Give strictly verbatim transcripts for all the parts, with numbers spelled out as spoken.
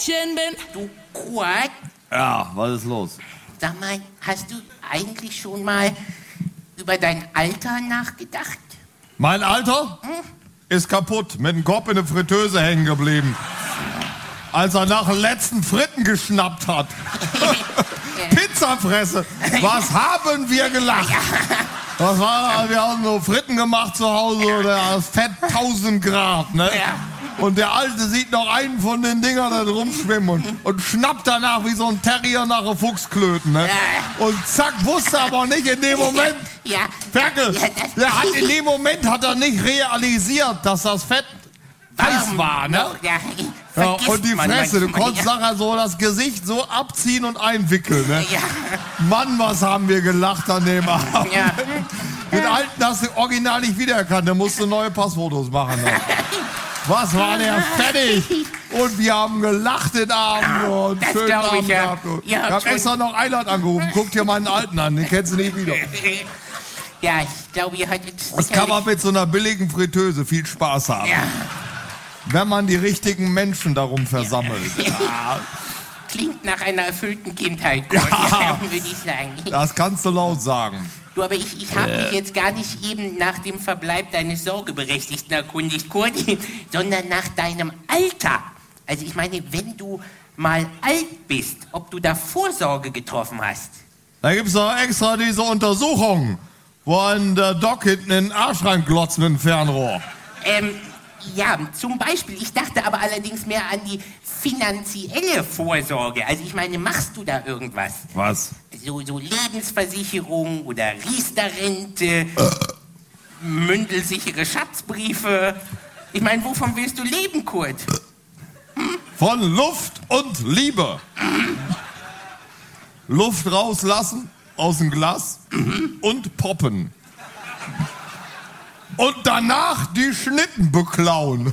Mädchen bin. Du, Kurt? Ja, was ist los? Sag mal, hast du eigentlich schon mal über dein Alter nachgedacht? Mein Alter hm? ist kaputt, mit dem Kopf in der Fritteuse hängen geblieben. Als er nach den letzten Fritten geschnappt hat. Pizzafresse, was haben wir gelacht? Was war, wir haben so Fritten gemacht zu Hause, das Fett tausend Grad, ne? Und der Alte sieht noch einen von den Dingern da rumschwimmen und, und schnappt danach wie so ein Terrier nach einem Fuchsklöten, ne? Und zack, wusste aber nicht in dem Moment, ja. Ferkel, Ja, der hat in dem Moment hat er nicht realisiert, dass das Fett heiß war, ne? Ja, ja, und die Fresse, du konntest ja. nachher so das Gesicht so abziehen und einwickeln, ne? Ja. Mann, was haben wir gelacht an dem Abend. Ja. Den Alten hast du original nicht wiedererkannt, der musste neue Passfotos machen. Ne? Was war der fertig? Und wir haben gelacht den Abend und Das schönen glaub ich, Abend ja. gehabt. Ja, ich hab schön. extra noch Eilert angerufen. Guck dir meinen Alten an, den kennst du nicht wieder. Ja, ich glaube, ihr hattet... Das kann man mit so einer billigen Fritteuse viel Spaß haben. Ja. Wenn man die richtigen Menschen darum versammelt. Ja. Klingt nach einer erfüllten Kindheit, Ja. ja, würde ich sagen. Das kannst du laut sagen. Du, aber ich, ich habe mich jetzt gar nicht eben nach dem Verbleib deines Sorgeberechtigten erkundigt, Kurt, sondern nach deinem Alter. Also ich meine, wenn du mal alt bist, ob du da Vorsorge getroffen hast. Da gibt's doch extra diese Untersuchung, wo ein der Doc hinten in den Arsch reinglotzt mit dem Fernrohr. Ähm, ja, zum Beispiel. Ich dachte aber allerdings mehr an die finanzielle Vorsorge. Also ich meine, machst du da irgendwas? Was? So, so Lebensversicherung oder Riester-Rente, äh. mündelsichere Schatzbriefe. Ich meine, wovon willst du leben, Kurt? Hm? Von Luft und Liebe. Mhm. Luft rauslassen aus dem Glas mhm. und poppen. Und danach die Schnitten beklauen.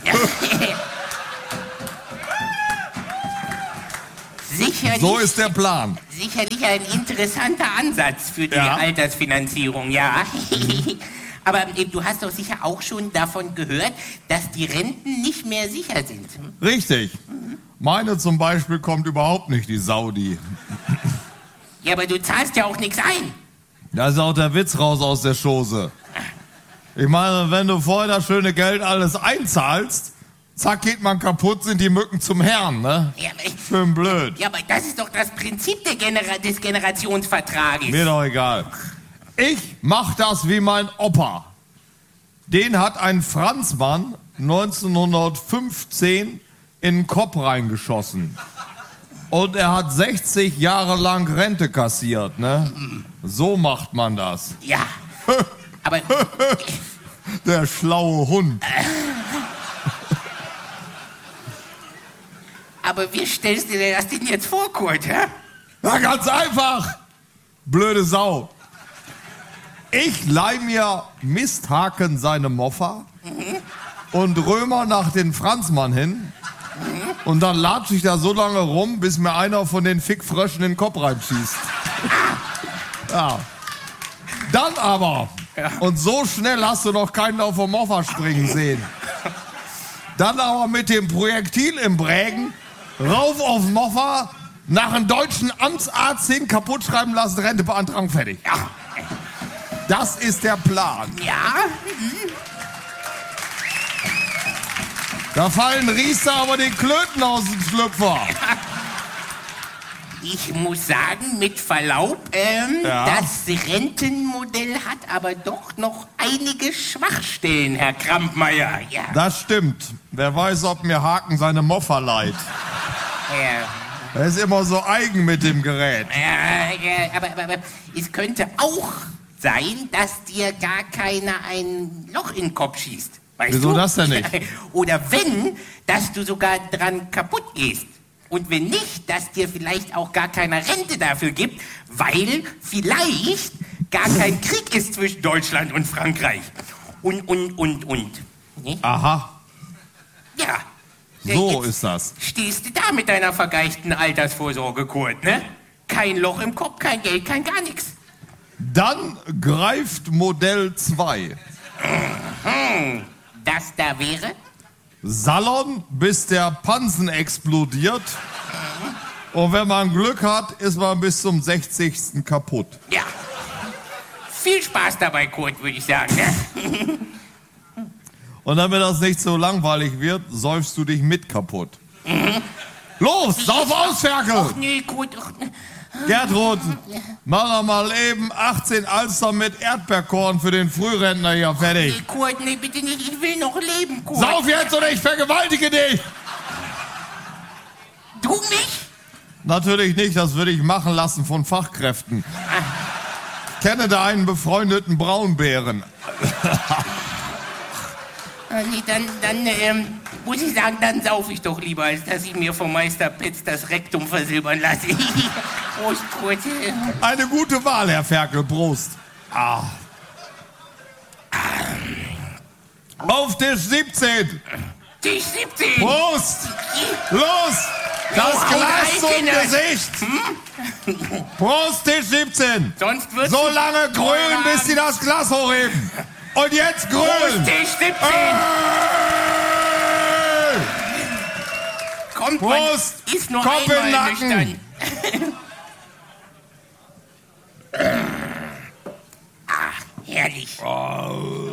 Sicherlich, so ist der Plan. Sicherlich ein interessanter Ansatz für die ja. Altersfinanzierung, ja. Aber äh, du hast doch sicher auch schon davon gehört, dass die Renten nicht mehr sicher sind. Richtig. Mhm. Meine zum Beispiel kommt überhaupt nicht, die Saudi. Ja, aber du zahlst ja auch nichts ein. Da ist auch der Witz raus aus der Chose. Ich meine, wenn du vorher das schöne Geld alles einzahlst, zack, geht man kaputt, sind die Mücken zum Herrn, ne? Ja, aber, schön blöd. Ja, aber das ist doch das Prinzip der Genera- des Generationsvertrages. Mir doch egal. Ich mach das wie mein Opa. Den hat ein Franzmann neunzehnhundertfünfzehn in den Kopf reingeschossen. Und er hat sechzig Jahre lang Rente kassiert, ne? So macht man das. Ja, aber... Der schlaue Hund. Aber wie stellst du dir das denn jetzt vor, Kurt, hä? Na, ganz einfach. Blöde Sau. Ich leih mir Misthaken seine Moffa mhm. und Römer nach den Franzmann hin mhm. und dann latsche ich da so lange rum, bis mir einer von den Fickfröschen in den Kopf reinschießt. Ja. Dann aber, ja. und so schnell hast du noch keinen auf den Moffa springen sehen. Dann aber mit dem Projektil im Brägen, rauf auf den Moffa, nach einem deutschen Amtsarzt hin, kaputt schreiben lassen, Rente beantragen, fertig. Ja. Das ist der Plan. Ja. Da fallen Riester aber die Klöten aus dem Schlüpfer. Ich muss sagen, mit Verlaub, ähm, ja. das Rentenmodell hat aber doch noch einige Schwachstellen, Herr Krampmeier. Ja. Das stimmt. Wer weiß, ob mir Haken seine Moffa leiht. Ja. Er ist immer so eigen mit dem Gerät. Ja, ja, aber, aber, aber es könnte auch sein, dass dir gar keiner ein Loch in den Kopf schießt. Weißt Wieso du? das denn nicht? Oder wenn, dass du sogar dran kaputt gehst. Und wenn nicht, dass dir vielleicht auch gar keiner Rente dafür gibt, weil vielleicht gar kein Krieg ist zwischen Deutschland und Frankreich. Und, und, und, und. Ne? Aha. Ja. So ist das. Stehst du da mit deiner vergeigten Altersvorsorge, Kurt, ne? Kein Loch im Kopf, kein Geld, kein gar nichts. Dann greift Modell zwei. Mhm. Das da wäre? Salon, bis der Pansen explodiert Und wenn man Glück hat, ist man bis zum sechzigsten kaputt. Ja. Viel Spaß dabei, Kurt, würde ich sagen. Ne? Und damit das nicht so langweilig wird, säufst du dich mit kaputt. Mhm. Los, sauf aus, Ferkel! Ach nee, Kurt. Ach, Gertrud, mach doch mal eben achtzehn Alster mit Erdbeerkorn für den Frührentner hier fertig. nee, Kurt, nee, bitte nicht. Ich will noch leben, Kurt. Sauf jetzt oder ich vergewaltige dich! Du mich? Natürlich nicht, das würde ich machen lassen von Fachkräften. Ich kenne da einen befreundeten Braunbären. Ah, nee, dann, dann ähm, muss ich sagen, dann sauf ich doch lieber, als dass ich mir vom Meister Petz das Rektum versilbern lasse. Prost, Kurt. Eine gute Wahl, Herr Ferkel, Prost. Ah. Auf Tisch siebzehn. Tisch siebzehn. Prost! Los! Das Oh, Glas zum Kinder. Gesicht! Prost, Tisch siebzehn! Sonst wird's So lange grölen, Feierabend. bis Sie das Glas hochheben! Und jetzt grölen! Prost, Tisch siebzehn. Äh! Kommt, Prost! man ist nur Kopf im einmal Nacken. nüchtern. Ah, herrlich.